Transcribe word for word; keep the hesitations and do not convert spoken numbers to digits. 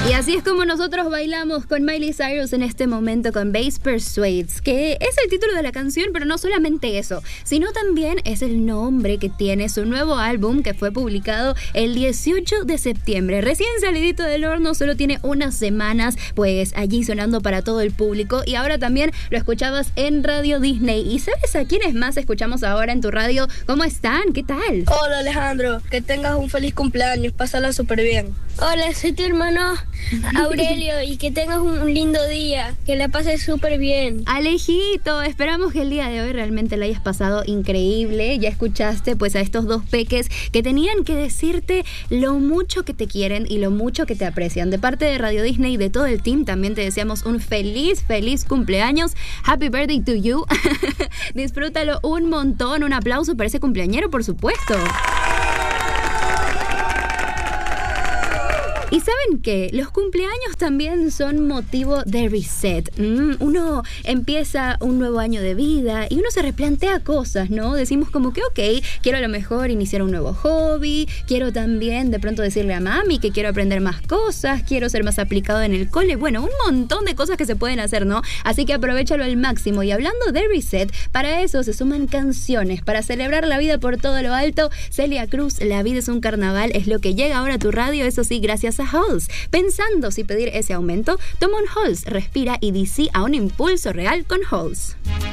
Y así es como nosotros bailamos con Miley Cyrus en este momento con Bass Persuades, que es el título de la canción, pero no solamente eso, sino también es el nombre que tiene su nuevo álbum que fue publicado el dieciocho de septiembre. Recién salidito del horno, solo tiene unas semanas, pues allí sonando para todo el público, y ahora también lo escuchabas en Radio Disney. ¿Y sabes a quiénes más escuchamos ahora en tu radio? ¿Cómo están? ¿Qué tal? Hola Alejandro, que tengas un feliz cumpleaños, pásala súper bien. Hola, soy tu hermano Aurelio y que tengas un lindo día, que la pases súper bien. Alejito, esperamos que el día de hoy realmente la hayas pasado increíble. Ya escuchaste pues a estos dos peques que tenían que decirte lo mucho que te quieren y lo mucho que te aprecian. De parte de Radio Disney y de todo el team también te deseamos un feliz, feliz cumpleaños. Happy birthday to you. Disfrútalo un montón. Un aplauso para ese cumpleañero, por supuesto. ¿Y saben qué? Los cumpleaños también son motivo de reset. Mm, uno empieza un nuevo año de vida y uno se replantea cosas, ¿no? Decimos como que, ok, quiero a lo mejor iniciar un nuevo hobby, quiero también de pronto decirle a mami que quiero aprender más cosas, quiero ser más aplicado en el cole. Bueno, un montón de cosas que se pueden hacer, ¿no? Así que aprovéchalo al máximo. Y hablando de reset, para eso se suman canciones. Para celebrar la vida por todo lo alto, Celia Cruz, La vida es un carnaval, es lo que llega ahora a tu radio, eso sí, gracias a Halls. Pensando si pedir ese aumento, toma un Halls, respira y di sí a un impulso real con Halls.